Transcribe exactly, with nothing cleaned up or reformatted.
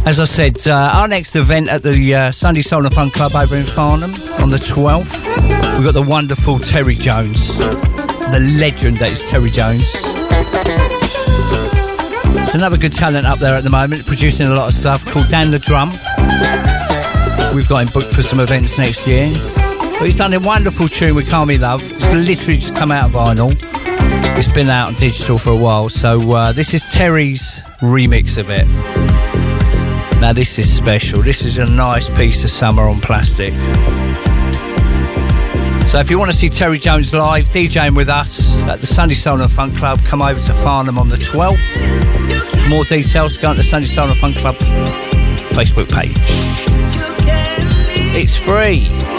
As I said, uh, our next event at the uh, Sunday Soul and Fun Club over in Farnham on the twelfth, we've got the wonderful Terry Jones, the legend that is Terry Jones. There's another good talent up there at the moment, producing a lot of stuff, called Dan the Drum. We've got him booked for some events next year. But he's done a wonderful tune with Call Me Love. It's literally just come out of vinyl. It's been out on digital for a while, so uh, this is Terry's remix of it. Now this is special. This is a nice piece of Summer on Plastic. So if you want to see Terry Jones live DJing with us at the Sunday Soul and Fun Club, come over to Farnham on the twelfth. For more details, go on to the Sunday Soul and Fun Club Facebook page. It's free.